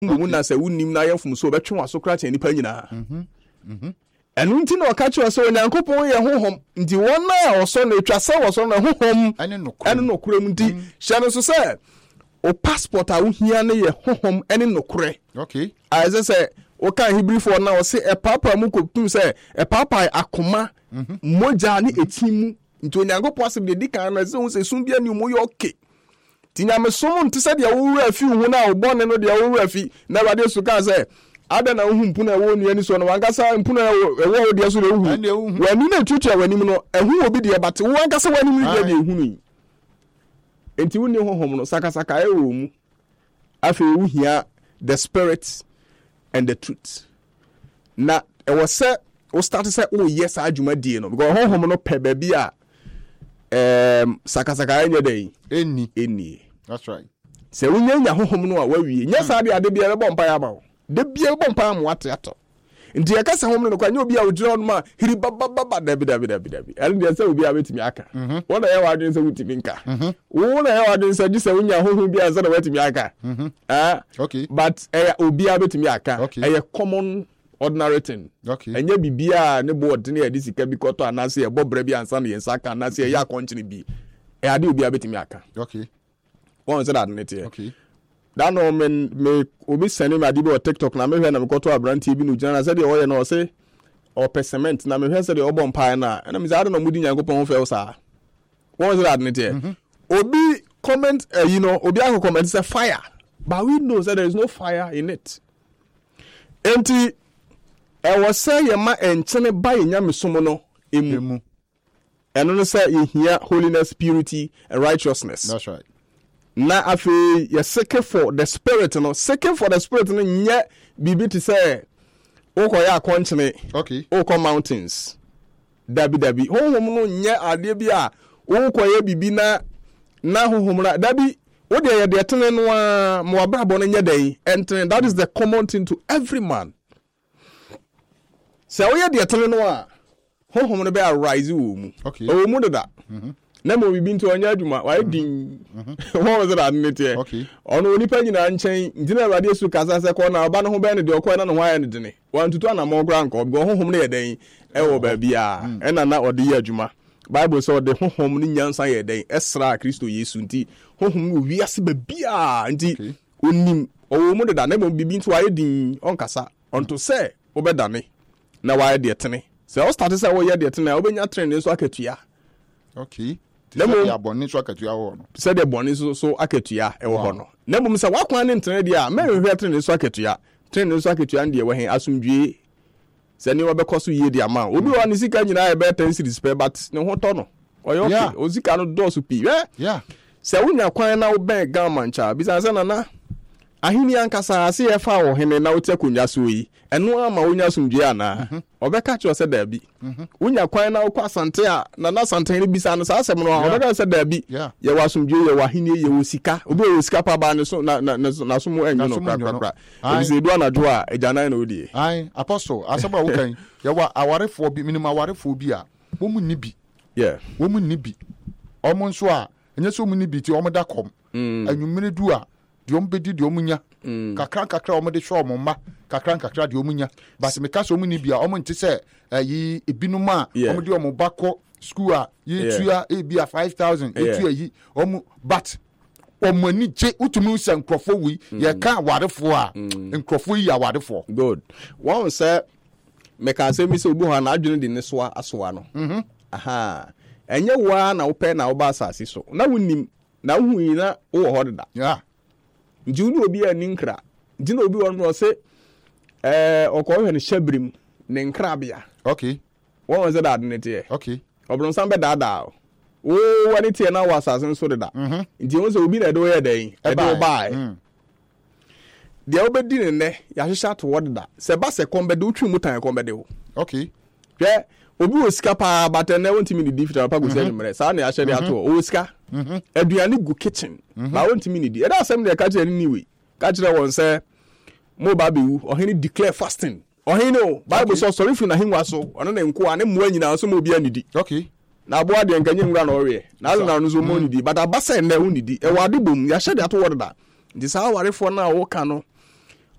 mu na sɛ wonnim na yɛfom so obɛtwe waso kra kyɛ nipa nyinaa ɛno nti na ɔka kyerɛ sɛ onyankopɔn yɛ honhom nti wɔn a ɔsɔ na etwa sɛ wɔsɔ na honhom ɛne nokora mu nti hyɛ no so sɛ o passport a wohia ne yɛ honhom ɛne nokora okay ayɛ sɛ woka Hebrew na ɔse ɛpaapa mu kɔpum sɛ ɛpaapa akoma mogya ne ɛtim mu nti onyankopɔn asɛm de di kan na sɛ wo sɛ sum bia ne mu yɛ okay ti nyamesom nte sɛ deɛ wowura afi wo na wobɔne no deɛ wowura afi na Awurade so ka sɛ ada na wohu mpuna ɛwɔ nuani so no wankasa mpuna ɛwɔ wo deɛ so na wohu wani na tutua w'anim no ɛhu obi deɛ bate wo wankasa w'anim no deɛ ehunu enti wonni honhom no sakasaka ɛwɔ mu afei wo hia the spirit and the truth na ɛwɔ sɛ wo start sɛ wo yes adwuma die no because honhom no pɛ baabi a sakasaka anya dai eni that's right sɛ wonya honhom no a wawie nya saa de ade bia bɛbɔ mpa ya ba wo de bia bɛbɔ mpa mo ato nti yɛ kasa honhom no kwa nya obi a wogyina no ma hiri bababa dabi ɛne deɛ sɛ obi a betimi aka wona yɛ wadwen sɛ wotimi nka wona yɛ wadwen sɛ gye sɛ wonya honhom bia sɛ na watimi aka okay but obi a betimi aka ɛyɛ common ordinary thing okay enya bibia ne board ne yɛ sika bi kɔtɔ anase yɛ bɔbrɛ bi ansa ne yɛ saka anase yɛ akɔnkyene bi ade obi a betimi aka okay one said that net okay that no me obi send me adi bi o TikTok na me hwe na me kɔtɔ abrantie bi no gyina na sɛ de ɔyɛ na ɔse ɔpɛ cement na me hwe sɛ de ɔbɔ mpa na me sɛ ade no mudi nyankopɔn ho fɛw saa one said that net obi comment obi akɔ comment say fire but we know that there is no fire in it enti ɛwɔ sɛ yɛ ma ɛnkyene ba yɛ nyamesom no emu ɛno no sɛ yɛhia holiness, purity and righteousness. That's right. Na afei yɛ seeking for the spirit no nyɛ bibi te sɛ wokɔ yɛ akɔnkyene okay wokɔ mountains dabi honhom no nyɛ adeɛ bi a wokɔ yɛ bibi na honhom na dabi wode yɛ deɛ tene no a ma wabrabɔ no nyɛ dɛn ɛntene. That is the common thing to every man. Sɛ woyɛ deɛ tene no a honhom no bɛ arise wɔ mu ɔwɔ mu deda na mo bibi nto ɔnyɛ adwuma wayɛ din wɔn sɛ da ne teɛ ɔno onipa nyinaa nkyɛn ntina Awurade Yesu kasa sɛ kɔ na ɔba no ho bɛn ne deɛ ɔkɔ na ne ho ayɛ ne dene wantutu anamɔ kora nkɔ bi honhom no yɛ dɛn ɛwɔ baabi a ɛna na ɔde yɛ adwuma. Bible sɛ ɔde honhom no nyansa yɛ dɛn ɛsra Kristo Yesu nti honhom no wiase baabi a nti onim ɔwɔ mu deda na mo bibi nto wayɛ din ɔnkasa ɔnto sɛ wobɛdane na wayɛ deɛ tene sɛ wo start sɛ woyɛ deɛ tene a wobɛnya trend nso akatua okay sɛ deɛ bɔne nso akatua wɔ no sɛ deɛ bɔne nso akatua ɛwɔ hɔ no na mmom sɛ woakwan ne ntene deɛ a mɛhwehwɛ trend nso akatua deɛ wɔ he asomdwie sɛ ne wɔbɛkɔ so yie deɛ ama obi wɔ ne sika nyinaa yɛbɛyɛ 10 series pɛ but ne ho tɔ no ɔyɛ okay o sika no dɔɔso pii sɛ wonya kwan na wobɛn gamma nkyɛ bisa sɛ nana ahini ankasa ase yɛ fa wɔ hene na wote akonnwa so yi ɛno ama wonya asomdwie ana ɔbɛka kyerɛ sɛ daabi wonya kwan na wokɔ asante a na asante no bisa no saa asɛm no ɔbɛka sɛ daabi yɛwɔ asomdwie yɛwɔ ahini yɛwɔ sika obi wɔ sika pa ba ne so na so mu ɛnyɛ no krakrakra ebi sɛ edu anadwo a agyanan na odie apostle asɛm a wokan yɛwɔ awarefoɔ bi minimum awarefoɔ bi a wɔn mu ni bi ɔmo nso a ɛnyɛ sɛ ɔmo ni bi ti ɔmo da kɔm anwumere du a deɛ ɔmo bɛdi deɛ ɔmo nya kakra ɔmo de hwɛ ɔmo mma kakra deɛ ɔmo nya but meka sɛ ɔmo ni bia ɔmo nte sɛ yi ebinom a ɔmo de ɔmo ba kɔ school a yɛtua ebi a 5,000 etua yi ɔmo but ɔmo ani gye wotumi sɛ nkurɔfoɔ wei yɛka awarefoɔ a nkurɔfoɔ yi awarefoɔ good wɔn sɛ meka sɛ mi sɛ obi hɔ na adwene de ne soa asoa no ɛnyɛ waa na wopɛ na woba asase so na wonim na wohu yi na wowɔ hɔ deda nti wone obi a ni nkra nti na obi wɔ no sɛ ɔkɔhwɛ no hyɛberem ne nkrabea okay wɔn sɛ daade ne teɛ okay ɔbrɔnsan bɛdaadaa wo wani teɛ na wɔ asase nso deda nti wɔn sɛ obi na ɛde wɔyɛ dɛn ɛde wɔbae deɛ wobɛdi ne nnɛ yɛahyehyɛ ato wɔ deda sɛ ba sɛ kɔm bɛde wotwi mu tan kɔm bɛde wo okay hwɛ obi wɔ sika paa batɛ na wɔntimi ne di fitara pa gosi anwummerɛ saa na yɛahyɛ de ato ɔwɔ sika aduane gu kitchen ba wɔntimi ne di ɛda asɛm deɛ ka kyerɛ ne niwe ka kyerɛ wɔn sɛ mo ba bɛwu ɔhene declare fasting ɔhene o Bible sɛ ɔsɔre firi n'ahengua so ɔno ne nkoa ne mmoa nyinaa so ma obi anidi okay na aboa deɛ nkanyɛ nwura na ɔweɛ na ase na no so mo nidi but aba sɛ nnɛ wo nidi ɛwɔ ade bom yɛahyɛ de ato wɔ deda nti saa awarefoɔ no a woka no